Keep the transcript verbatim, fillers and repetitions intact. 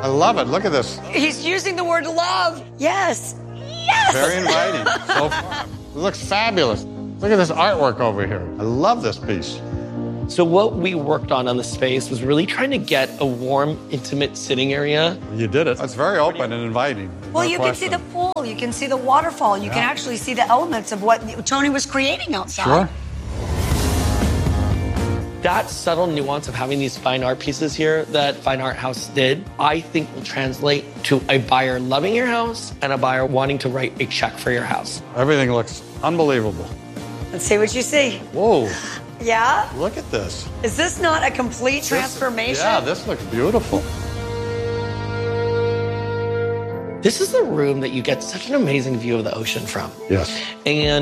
I love it. Look at this. He's using the word love. Yes. Yes. Very inviting. So far. It looks fabulous. Look at this artwork over here. I love this piece. So what we worked on on the space was really trying to get a warm, intimate sitting area. You did it. It's very open and inviting. Well, no you question. can see the pool. You can see the waterfall. You Yeah. can actually see the elements of what Tony was creating outside. Sure. That subtle nuance of having these fine art pieces here that Fine Art House did, I think will translate to a buyer loving your house and a buyer wanting to write a check for your house. Everything looks unbelievable. Let's see what you see. Whoa. Yeah? Look at this. Is this not a complete This- transformation? yeah, this looks beautiful. This is the room that you get such an amazing view of the ocean from. Yes. And